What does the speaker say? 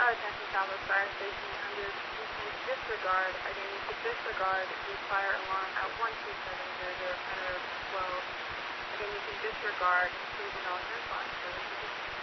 attention Southwest Fire Station 800. You can disregard, again, you could disregard the fire alarm at 12700 Federal 12. Again, you can disregard, please acknowledge your response.